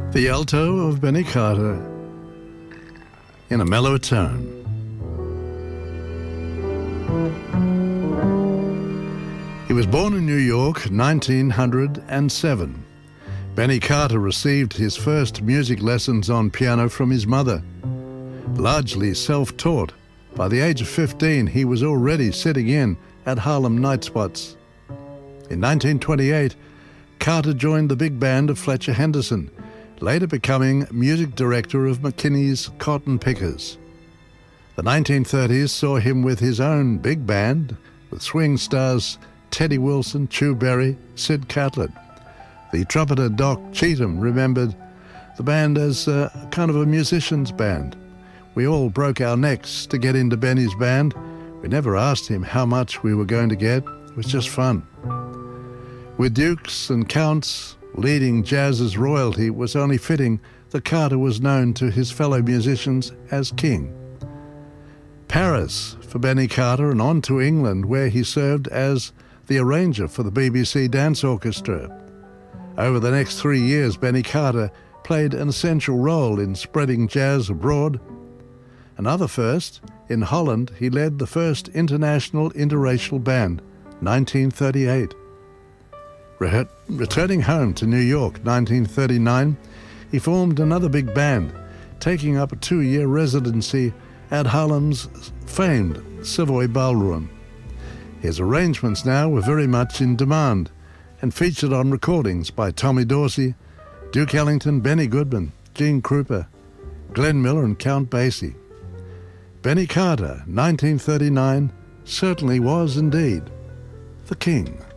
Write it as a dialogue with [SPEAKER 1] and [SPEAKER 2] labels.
[SPEAKER 1] The alto of Benny Carter in a mellow tone. He was born in New York, 1907. Benny Carter received his first music lessons on piano from his mother, largely self-taught. By the age of 15, he was already sitting in at Harlem Night Spots. In 1928, Carter joined the big band of Fletcher Henderson, later becoming music director of McKinney's Cotton Pickers. The 1930s saw him with his own big band, with swing stars Teddy Wilson, Chu Berry, Sid Catlett. The trumpeter Doc Cheatham remembered the band as a kind of a musician's band. We all broke our necks to get into Benny's band. We never asked him how much we were going to get. It was just fun. With dukes and counts leading jazz's royalty, was only fitting that Carter was known to his fellow musicians as King. Paris for Benny Carter, and on to England, where he served as the arranger for the BBC Dance Orchestra. Over the next 3 years, Benny Carter played an essential role in spreading jazz abroad. Another first, in Holland, he led the first international interracial band, 1938. Returning home to New York, 1939, he formed another big band, taking up a 2-year residency at Harlem's famed Savoy Ballroom. His arrangements now were very much in demand and featured on recordings by Tommy Dorsey, Duke Ellington, Benny Goodman, Gene Krupa, Glenn Miller and Count Basie. Benny Carter, 1939, certainly was indeed the king.